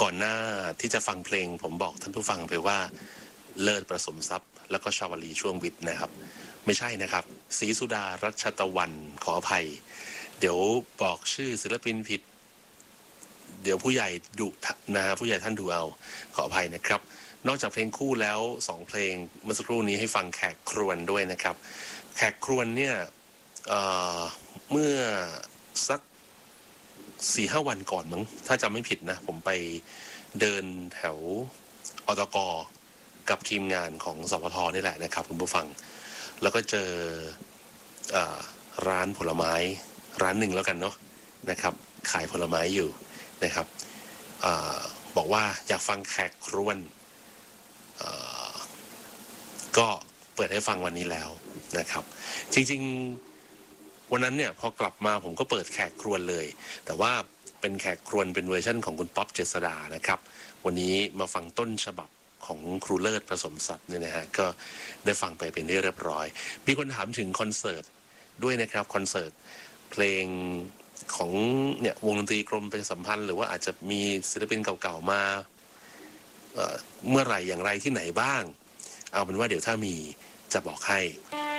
ก่อนหน้าที่จะฟังเพลงผมบอกท่านผู้ฟังไปว่าเลิศประสมทรัพย์แล้วก็ชาวลีช่วงวิทย์นะครับไม่ใช่นะครับศรีสุดารัชตะวันขออภัยเดี๋ยวบอกชื่อศิลปินผิดเดี๋ยวผู้ใหญ่ดุนะฮะผู้ใหญ่ท่านดูเอาขออภัยนะครับนอกจากเพลงคู่แล้ว2เพลงเมื่อสักครู่นี้ให้ฟังแขกครวญด้วยนะครับแขกครวญเนี่ยเมื่อสัก4-5 วันก่อนมั้งถ้าจำไม่ผิดนะผมไปเดินแถวอตกกับทีมงานของสพทนี่แหละนะครับคุณผู้ฟังแล้วก็เจอร้านผลไม้ร้านหนึ่งแล้วกันเนาะนะครับขายผลไม้อยู่นะครับบอกว่าอยากฟังแขกครวญก็เปิดให้ฟังวันนี้แล้วนะครับจริงๆวันนั้นเนี่ยพอกลับมาผมก็เปิดแขกครวญเลยแต่ว่าเป็นแขกครวญเป็นเวอร์ชั่นของคุณป๊อปเจษฎานะครับวันนี้มาฟังต้นฉบับของครูเลิศผสมศัพท์เนี่ยนะฮะก็ได้ฟังไปเป็นที่เรียบร้อยมีคนถามถึงคอนเสิร์ตด้วยนะครับคอนเสิร์ตเพลงของเนี่ยวงดนตรีกรมประชาสัมพันธ์หรือว่าอาจจะมีศิลปินเก่าๆมาเมื่อไหร่อย่างไรที่ไหนบ้างเอาเป็นว่าเดี๋ยวถ้ามีจะบอกให้